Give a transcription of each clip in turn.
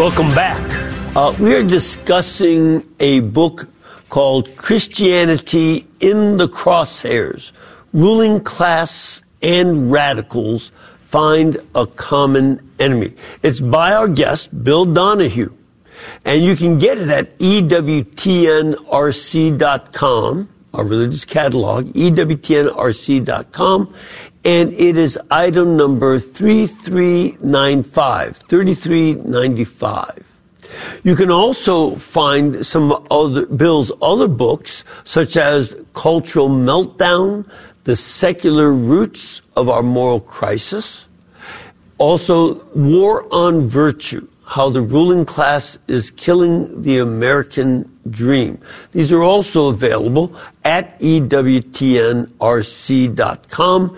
Welcome back. We are discussing a book called Christianity in the Crosshairs. Ruling class and radicals find a common enemy. It's by our guest, Bill Donohue. And you can get it at EWTNRC.com, our religious catalog, EWTNRC.com. And it is item number 3395. You can also find some other Bill's other books, such as Cultural Meltdown, The Secular Roots of Our Moral Crisis. Also, War on Virtue, How the Ruling Class is Killing the American Dream. These are also available at EWTNRC.com.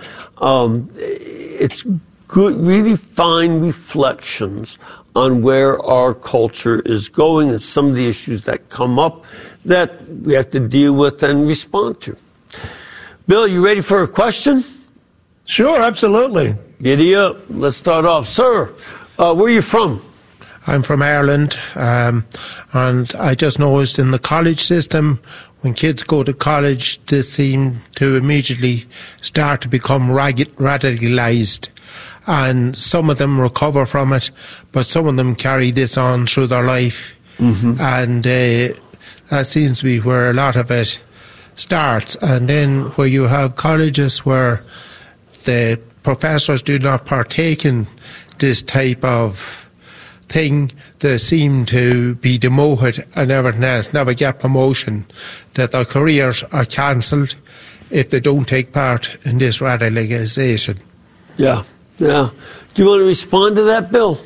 It's good, really fine reflections on where our culture is going and some of the issues that come up that we have to deal with and respond to. Bill, you ready for a question? Sure, absolutely. Giddy up. Let's start off. Sir, where are you from? I'm from Ireland, and I just noticed in the college system, when kids go to college, they seem to immediately start to become radicalized. And some of them recover from it, but some of them carry this on through their life. Mm-hmm. And that seems to be where a lot of it starts. And then where you have colleges where the professors do not partake in this type of thing, they seem to be demoted and everything else, never get promotion, that their careers are cancelled if they don't take part in this radicalization. Yeah. Yeah. Do you want to respond to that, Bill?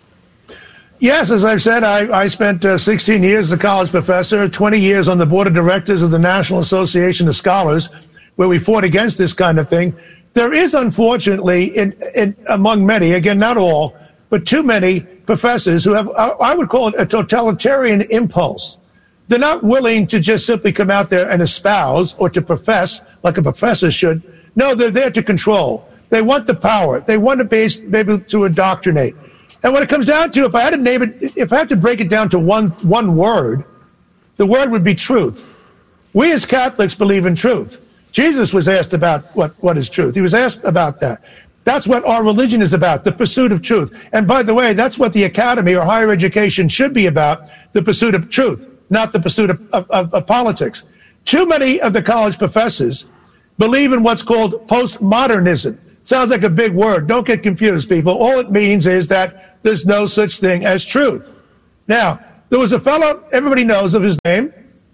Yes, as I've said, I spent 16 years as a college professor, 20 years on the board of directors of the National Association of Scholars, where we fought against this kind of thing. There is, unfortunately, in among many, again, not all, but too many professors who have, I would call it a totalitarian impulse. They're not willing to just simply come out there and espouse or to profess like a professor should. No, they're there to control. They want the power. They want to be able to indoctrinate. And when it comes down to, if I had to name it, if I had to break it down to one word, the word would be truth. We as Catholics believe in truth. Jesus was asked about what is truth. He was asked about that. That's what our religion is about, the pursuit of truth. And by the way, that's what the academy or higher education should be about, the pursuit of truth, not the pursuit of politics. Too many of the college professors believe in what's called postmodernism. Sounds like a big word. Don't get confused, people. All it means is that there's no such thing as truth. Now, there was a fellow, everybody knows of his name,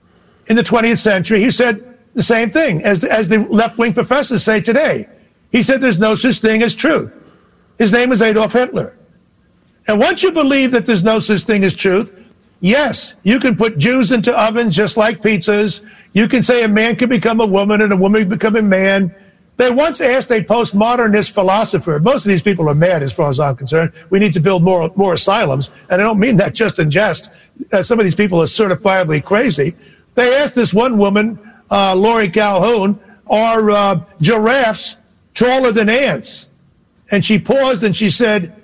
in the 20th century. He said the same thing as the left-wing professors say today. He said there's no such thing as truth. His name is Adolf Hitler. And once you believe that there's no such thing as truth, yes, you can put Jews into ovens just like pizzas. You can say a man can become a woman and a woman can become a man. They once asked a postmodernist philosopher, most of these people are mad as far as I'm concerned, we need to build more asylums, and I don't mean that just in jest. Some of these people are certifiably crazy. They asked this one woman, Laurie Calhoun, are giraffes taller than ants? And she paused and she said,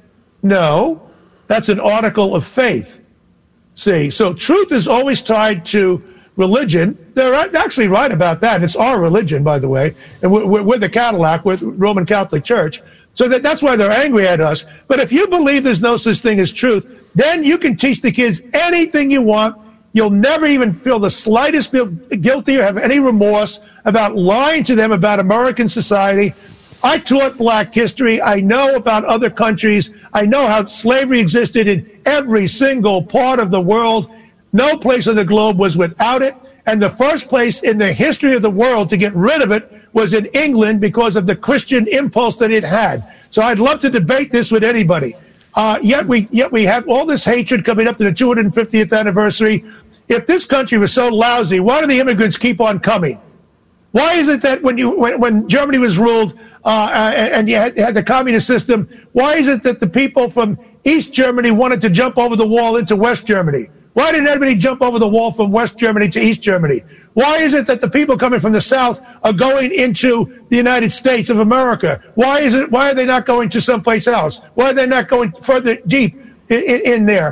no, that's an article of faith. See, so truth is always tied to religion. They're actually right about that. It's our religion, by the way, and we're the Cadillac, we're the Roman Catholic Church. So that's why they're angry at us. But if you believe there's no such thing as truth, then you can teach the kids anything you want. You'll never even feel the slightest guilty or have any remorse about lying to them about American society. I taught black history. I know about other countries. I know how slavery existed in every single part of the world. No place on the globe was without it. And the first place in the history of the world to get rid of it was in England because of the Christian impulse that it had. So I'd love to debate this with anybody. Yet we have all this hatred coming up to the 250th anniversary. If this country was so lousy, why do the immigrants keep on coming? Why is it that when Germany was ruled and you had the communist system, why is it that the people from East Germany wanted to jump over the wall into West Germany? Why didn't everybody jump over the wall from West Germany to East Germany? Why is it that the people coming from the South are going into the United States of America? Why are they not going to someplace else? Why are they not going further deep in there?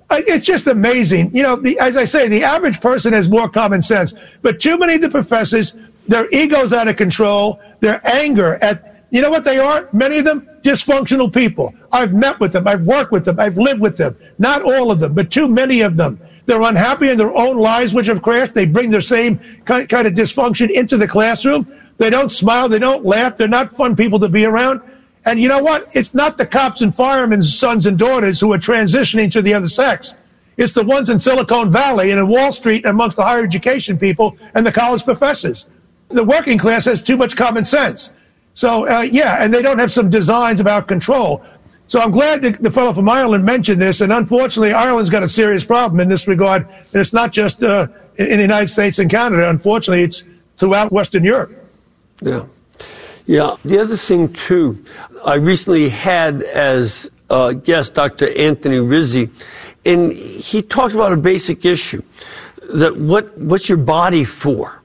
It's just amazing. You know, as I say, the average person has more common sense. But too many of the professors, their ego's out of control, their anger at, you know what they are? Many of them, dysfunctional people. I've met with them. I've worked with them. I've lived with them. Not all of them, but too many of them. They're unhappy in their own lives, which have crashed. They bring their same kind of dysfunction into the classroom. They don't smile. They don't laugh. They're not fun people to be around. And you know what? It's not the cops and firemen's sons and daughters who are transitioning to the other sex. It's the ones in Silicon Valley and in Wall Street amongst the higher education people and the college professors. The working class has too much common sense. So, and they don't have some designs about control. So I'm glad that the fellow from Ireland mentioned this. And unfortunately, Ireland's got a serious problem in this regard. And it's not just in the United States and Canada. Unfortunately, it's throughout Western Europe. Yeah. Yeah. The other thing, too, I recently had as guest Dr. Anthony Rizzi, and he talked about a basic issue, that what's your body for?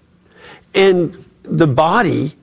And the body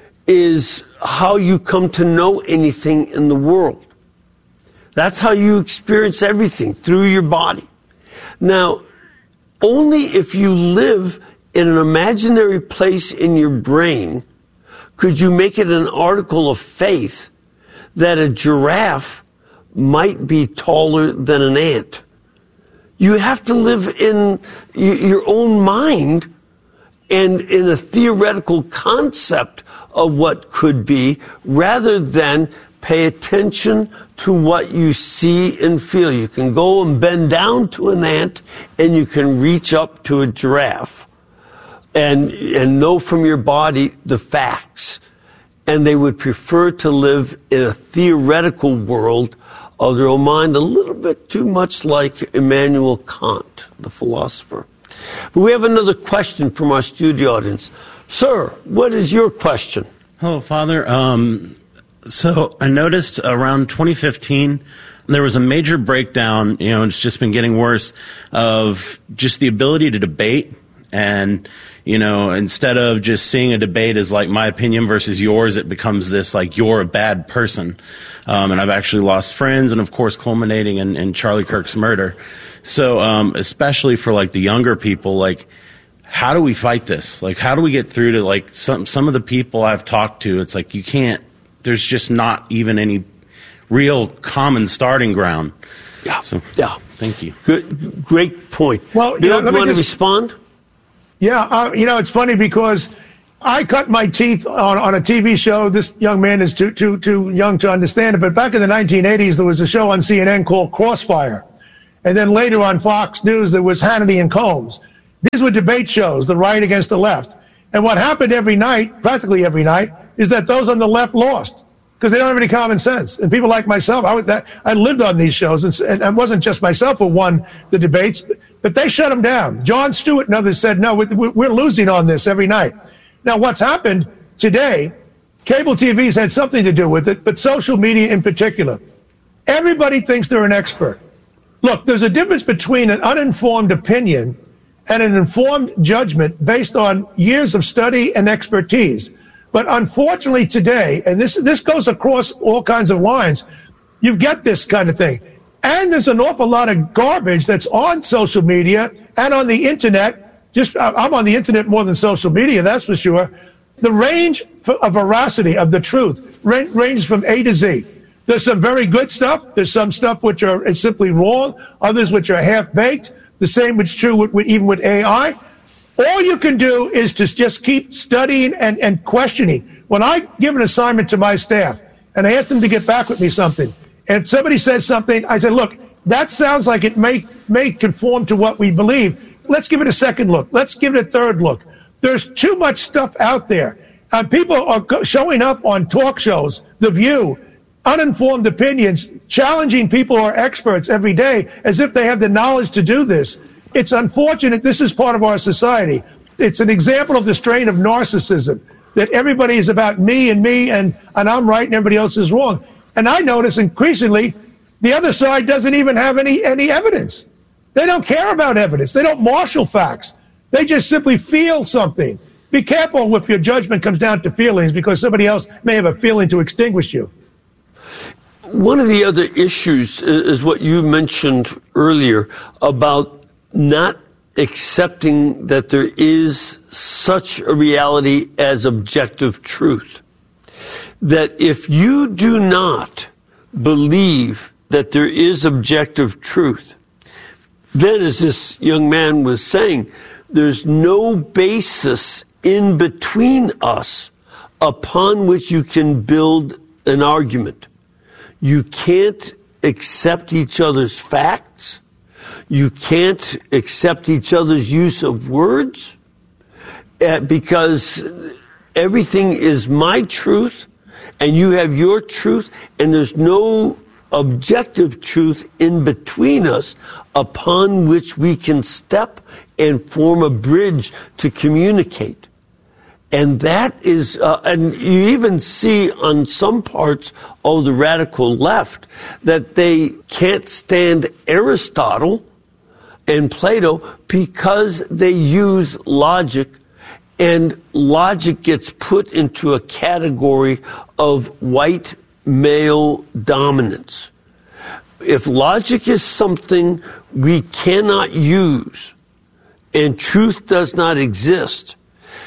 is how you come to know anything in the world. That's how you experience everything, through your body. Now, only if you live in an imaginary place in your brain could you make it an article of faith that a giraffe might be taller than an ant. You have to live in your own mind and in a theoretical concept of what could be, rather than pay attention to what you see and feel. You can go and bend down to an ant, and you can reach up to a giraffe and know from your body the facts. And they would prefer to live in a theoretical world of their own mind, a little bit too much like Immanuel Kant, the philosopher. But we have another question from our studio audience. Sir, what is your question? Hello, Father. So I noticed around 2015, there was a major breakdown, it's just been getting worse, of just the ability to debate. And, instead of just seeing a debate as like my opinion versus yours, it becomes this like you're a bad person. And I've actually lost friends, and of course culminating in Charlie Kirk's murder. So especially for like the younger people, like how do we fight this? Like how do we get through to like some of the people I've talked to? It's like you can't. There's just not even any real common starting ground. Yeah. So, yeah. Thank you. Good. Great point. Well, Bill, you want to respond? Yeah. It's funny because I cut my teeth on a TV show. This young man is too young to understand it. But back in the 1980s, there was a show on CNN called Crossfire. And then later on Fox News, there was Hannity and Combs. These were debate shows, the right against the left. And what happened every night, practically every night, is that those on the left lost because they don't have any common sense. And people like myself, I lived on these shows, and it wasn't just myself who won the debates, but they shut them down. Jon Stewart and others said, no, we're losing on this every night. Now, what's happened today, cable TV's had something to do with it, but social media in particular. Everybody thinks they're an expert. Look, there's a difference between an uninformed opinion and an informed judgment based on years of study and expertise. But unfortunately today, and this goes across all kinds of lines, you get this kind of thing. And there's an awful lot of garbage that's on social media and on the internet. I'm on the internet more than social media, that's for sure. The range of veracity of the truth ranges from A to Z. There's some very good stuff. There's some stuff which are simply wrong. Others which are half-baked. The same is true even with AI. All you can do is to just keep studying and questioning. When I give an assignment to my staff and I ask them to get back with me something, and somebody says something, I say, look, that sounds like it may conform to what we believe. Let's give it a second look. Let's give it a third look. There's too much stuff out there. People are showing up on talk shows, The View, uninformed opinions, challenging people who are experts every day as if they have the knowledge to do this. It's unfortunate. This is part of our society. It's an example of the strain of narcissism, that everybody is about me, and I'm right and everybody else is wrong. And I notice increasingly the other side doesn't even have any evidence. They don't care about evidence. They don't marshal facts. They just simply feel something. Be careful if your judgment comes down to feelings, because somebody else may have a feeling to extinguish you. one of the other issues is what you mentioned earlier about not accepting that there is such a reality as objective truth. That if you do not believe that there is objective truth, then, as this young man was saying, there's no basis in between us upon which you can build an argument. You can't accept each other's facts. You can't accept each other's use of words because everything is my truth and you have your truth, and there's no objective truth in between us upon which we can step and form a bridge to communicate. And that is, and you even see on some parts of the radical left that they can't stand Aristotle and Plato because they use logic, and logic gets put into a category of white male dominance. If logic is something we cannot use and truth does not exist,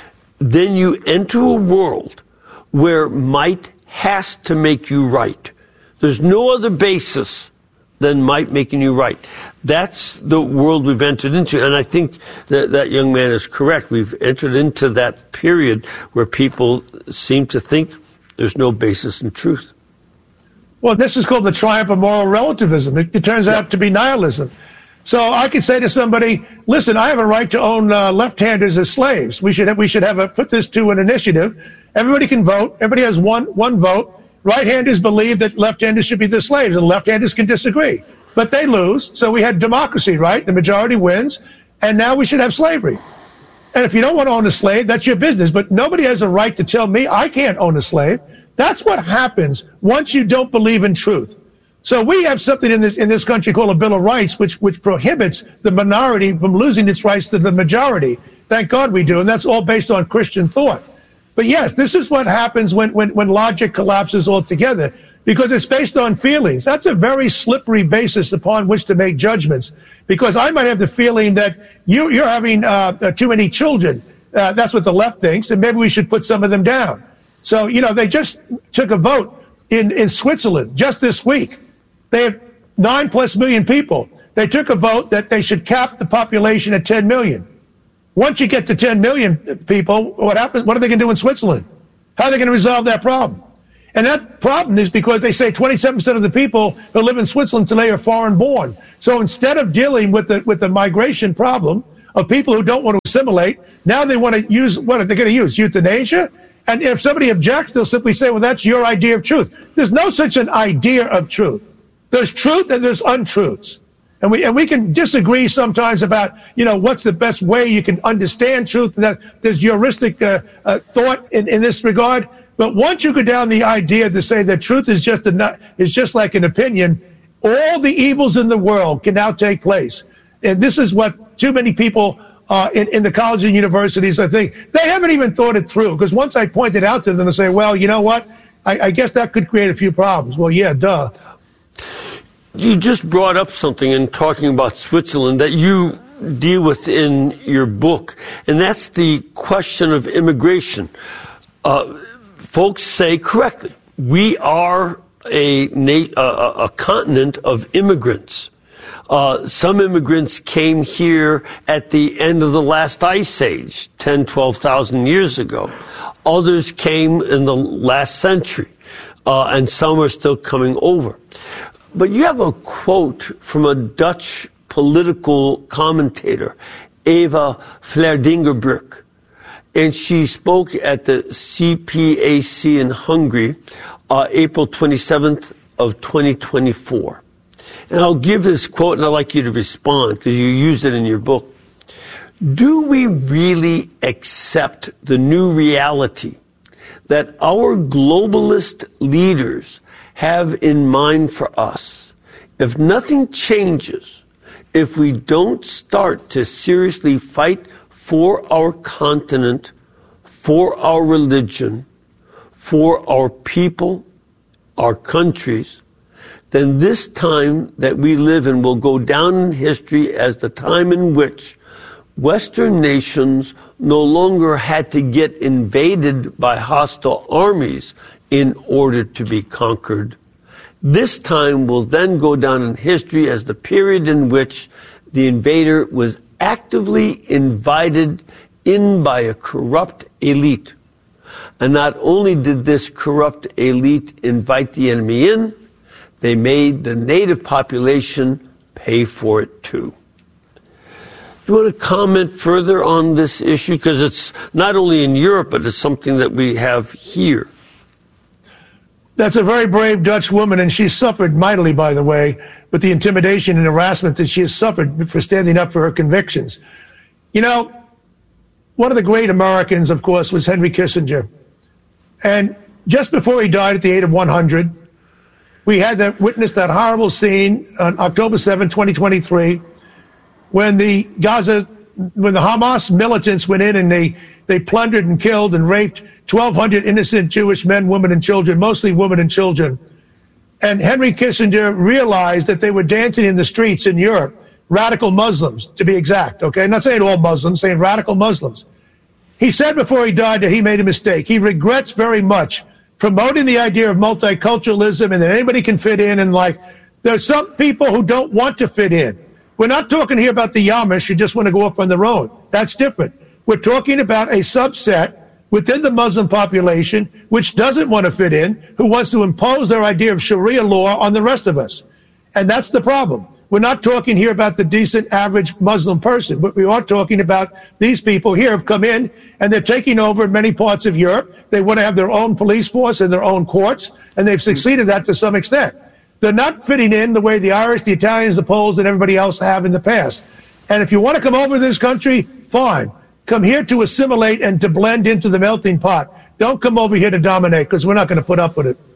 then you enter a world where might has to make you right. There's no other basis than might making you right. That's the world we've entered into. And I think that that young man is correct. We've entered into that period where people seem to think there's no basis in truth. Well, this is called the triumph of moral relativism. It turns out to be nihilism. So I could say to somebody, listen, I have a right to own left-handers as slaves. We should have put this to an initiative. Everybody can vote. Everybody has one vote. Right-handers believe that left-handers should be their slaves, and left-handers can disagree. But they lose. So we had democracy, right? The majority wins. And now we should have slavery. And if you don't want to own a slave, that's your business. But nobody has a right to tell me I can't own a slave. That's what happens once you don't believe in truth. So we have something in this country called a Bill of Rights, which prohibits the minority from losing its rights to the majority. Thank God we do, and that's all based on Christian thought. But yes, this is what happens when logic collapses altogether, because it's based on feelings. That's a very slippery basis upon which to make judgments, because I might have the feeling that you're having too many children. That's what the left thinks, and maybe we should put some of them down. So, they just took a vote in Switzerland just this week. They have 9+ million people. They took a vote that they should cap the population at 10 million. Once you get to 10 million people, what happens? What are they going to do in Switzerland? How are they going to resolve that problem? And that problem is because they say 27% of the people who live in Switzerland today are foreign born. So instead of dealing with the migration problem of people who don't want to assimilate, now they want to use, what are they going to use? Euthanasia? And if somebody objects, they'll simply say, well, that's your idea of truth. There's no such an idea of truth. There's truth and there's untruths. And we can disagree sometimes about, what's the best way you can understand truth. And that there's heuristic thought in this regard. But once you go down the idea to say that truth is just like an opinion, all the evils in the world can now take place. And this is what too many people in the colleges and universities, I think, they haven't even thought it through. Because once I point it out to them and say, well, you know what? I guess that could create a few problems. Well, yeah, duh. You just brought up something in talking about Switzerland that you deal with in your book, and that's the question of immigration. Folks say correctly, we are a continent of immigrants. Some immigrants came here at the end of the last ice age, 10, 12,000 years ago. Others came in the last century, and some are still coming over. But you have a quote from a Dutch political commentator, Eva Vlaardingerbroek, and she spoke at the CPAC in Hungary, April 27th of 2024. And I'll give this quote, and I'd like you to respond, because you used it in your book. Do we really accept the new reality that our globalist leaders have in mind for us? If nothing changes, if we don't start to seriously fight for our continent, for our religion, for our people, our countries, then this time that we live in will go down in history as the time in which Western nations no longer had to get invaded by hostile armies in order to be conquered. This time will then go down in history as the period in which the invader was actively invited in by a corrupt elite. And not only did this corrupt elite invite the enemy in, they made the native population pay for it too. Do you want to comment further on this issue? Because it's not only in Europe, but it's something that we have here. That's a very brave Dutch woman, and she suffered mightily, by the way, with the intimidation and harassment that she has suffered for standing up for her convictions. You know, one of the great Americans, of course, was Henry Kissinger. And just before he died at the age of 100, we had to witness that horrible scene on October 7, 2023, when the Hamas militants went in and they plundered and killed and raped 1,200 innocent Jewish men, women, and children, mostly women and children. And Henry Kissinger realized that they were dancing in the streets in Europe, radical Muslims, to be exact, okay? I'm not saying all Muslims, saying radical Muslims. He said before he died that he made a mistake. He regrets very much promoting the idea of multiculturalism and that anybody can fit in. And like, there's some people who don't want to fit in. We're not talking here about the Amish who just want to go off on their own. That's different. We're talking about a subset within the Muslim population which doesn't want to fit in, who wants to impose their idea of Sharia law on the rest of us. And that's the problem. We're not talking here about the decent, average Muslim person, but we are talking about these people here have come in and they're taking over in many parts of Europe. They want to have their own police force and their own courts, and they've succeeded that to some extent. They're not fitting in the way the Irish, the Italians, the Poles, and everybody else have in the past. And if you want to come over to this country, fine. Come here to assimilate and to blend into the melting pot. Don't come over here to dominate, because we're not going to put up with it.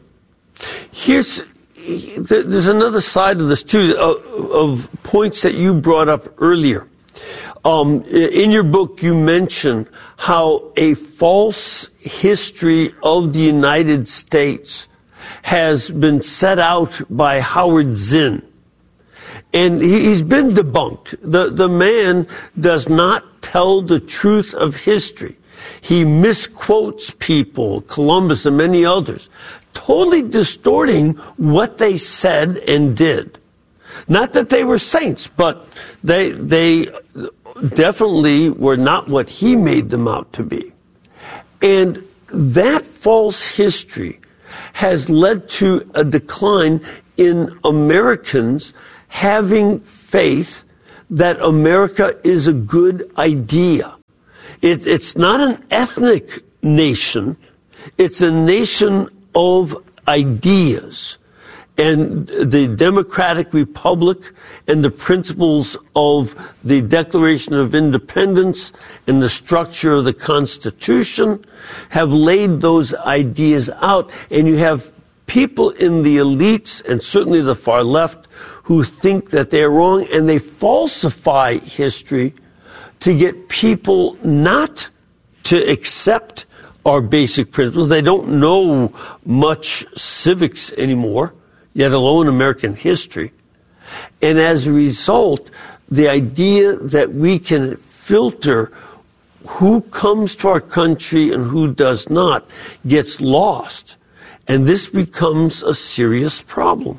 There's another side of this, too, of points that you brought up earlier. In your book, you mention how a false history of the United States has been set out by Howard Zinn. And he's been debunked. The man does not tell the truth of history. He misquotes people, Columbus and many others, totally distorting what they said and did. Not that they were saints, but they definitely were not what he made them out to be. And that false history has led to a decline in Americans having faith that America is a good idea. It's not an ethnic nation. It's a nation of ideas. And the Democratic Republic and the principles of the Declaration of Independence and the structure of the Constitution have laid those ideas out. And you have people in the elites and certainly the far left who think that they're wrong, and they falsify history to get people not to accept our basic principles. They don't know much civics anymore, yet alone American history. And as a result, the idea that we can filter who comes to our country and who does not gets lost. And this becomes a serious problem.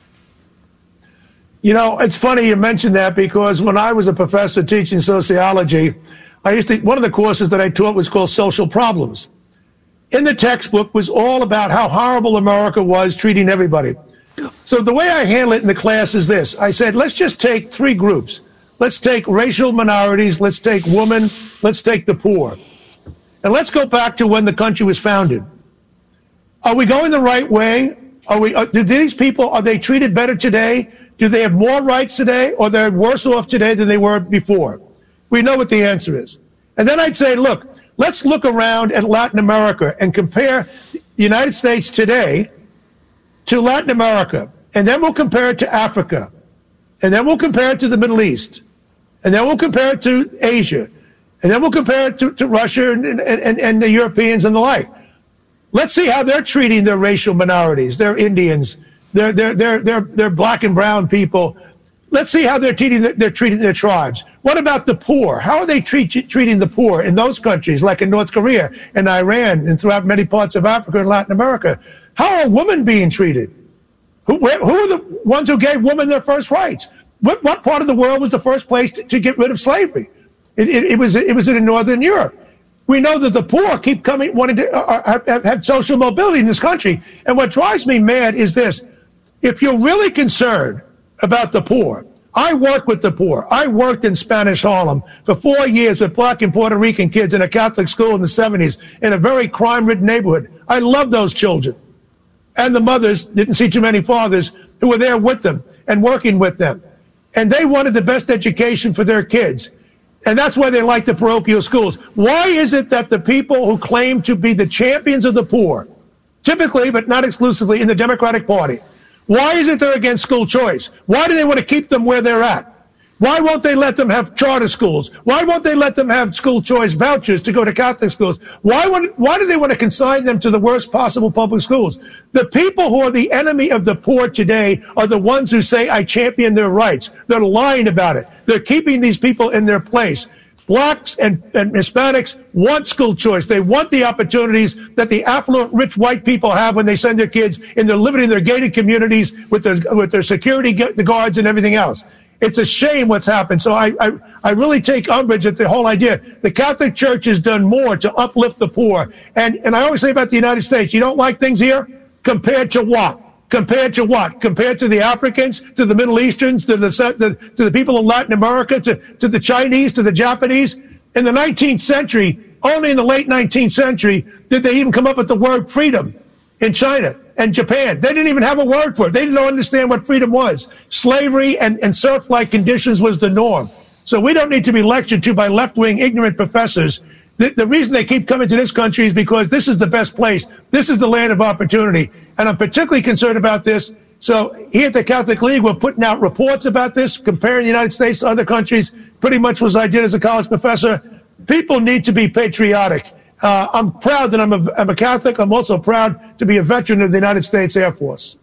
You know, it's funny you mentioned that, because when I was a professor teaching sociology, one of the courses that I taught was called Social Problems. In the textbook was all about how horrible America was treating everybody. So the way I handle it in the class is this. I said, let's just take three groups. Let's take racial minorities. Let's take women. Let's take the poor. And let's go back to when the country was founded. Are we going the right way? Do these people, are they treated better today? Do they have more rights today, or they're worse off today than they were before? We know what the answer is. And then I'd say, look, let's look around at Latin America and compare the United States today to Latin America. And then we'll compare it to Africa. And then we'll compare it to the Middle East. And then we'll compare it to Asia. And then we'll compare it to Russia and the Europeans and the like. Let's see how they're treating their racial minorities, their Indians, They're black and brown people. Let's see how they're treating their tribes. What about the poor? How are they treating the poor in those countries, like in North Korea and Iran and throughout many parts of Africa and Latin America? How are women being treated? Who are the ones who gave women their first rights? What part of the world was the first place to get rid of slavery? It was in Northern Europe. We know that the poor keep coming, wanting to have social mobility in this country. And what drives me mad is this. If you're really concerned about the poor, I work with the poor. I worked in Spanish Harlem for 4 years with black and Puerto Rican kids in a Catholic school in the 70s in a very crime-ridden neighborhood. I love those children. And the mothers didn't see too many fathers who were there with them and working with them. And they wanted the best education for their kids. And that's why they like the parochial schools. Why is it that the people who claim to be the champions of the poor, typically but not exclusively in the Democratic Party, why is it they're against school choice? Why do they want to keep them where they're at? Why won't they let them have charter schools? Why won't they let them have school choice vouchers to go to Catholic schools? Why do they want to consign them to the worst possible public schools? The people who are the enemy of the poor today are the ones who say, I champion their rights. They're lying about it. They're keeping these people in their place. Blacks and Hispanics want school choice. They want the opportunities that the affluent, rich white people have when they send their kids and they're living in their gated communities with their security guards and everything else. It's a shame what's happened. So I really take umbrage at the whole idea. The Catholic Church has done more to uplift the poor. And I always say about the United States, you don't like things here? Compared to what? Compared to what? Compared to the Africans, to the Middle Easterns, to the people of Latin America, to the Chinese, to the Japanese. In the 19th century, only in the late 19th century, did they even come up with the word freedom in China and Japan. They didn't even have a word for it. They didn't understand what freedom was. Slavery and serf-like conditions was the norm. So we don't need to be lectured to by left-wing ignorant professors. The reason they keep coming to this country is because this is the best place. This is the land of opportunity. And I'm particularly concerned about this. So here at the Catholic League, we're putting out reports about this, comparing the United States to other countries, pretty much what I did as a college professor. People need to be patriotic. I'm proud that I'm a Catholic. I'm also proud to be a veteran of the United States Air Force.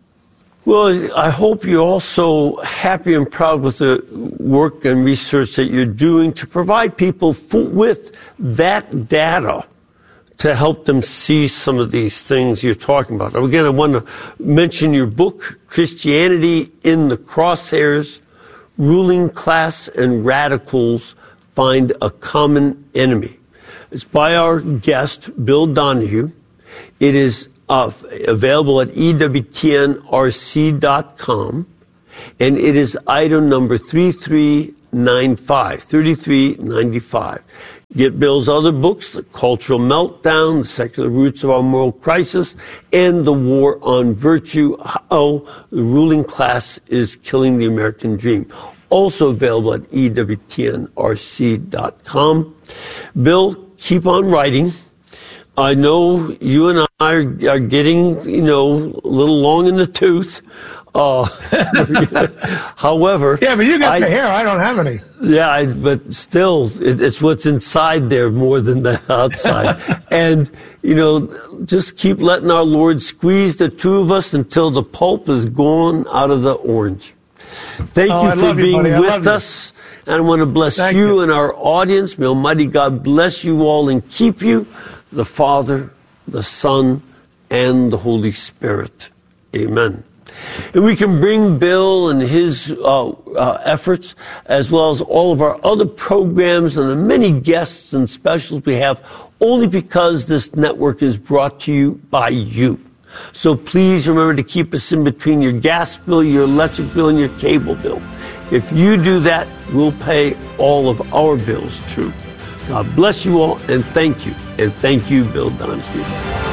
Well, I hope you're also happy and proud with the work and research that you're doing to provide people with that data to help them see some of these things you're talking about. Again, I want to mention your book, Christianity in the Crosshairs, Ruling Class and Radicals Find a Common Enemy. It's by our guest, Bill Donohue. It is available at EWTNRC.com, and it is item number 3395. Get Bill's other books, The Cultural Meltdown, The Secular Roots of Our Moral Crisis, and The War on Virtue, How the Ruling Class is Killing the American Dream. Also available at EWTNRC.com. Bill, keep on writing. I know you and I are getting, a little long in the tooth. However... Yeah, but you got the hair. I don't have any. Yeah, but still, it's what's inside there more than the outside. And, just keep letting our Lord squeeze the two of us until the pulp is gone out of the orange. Thank you for being with us. And I want to bless you and our audience. May Almighty God bless you all and keep you. The Father, the Son, and the Holy Spirit. Amen. And we can bring Bill and his efforts, as well as all of our other programs and the many guests and specials we have, only because this network is brought to you by you. So please remember to keep us in between your gas bill, your electric bill, and your cable bill. If you do that, we'll pay all of our bills too. God bless you all, and thank you. And thank you, Bill Donohue.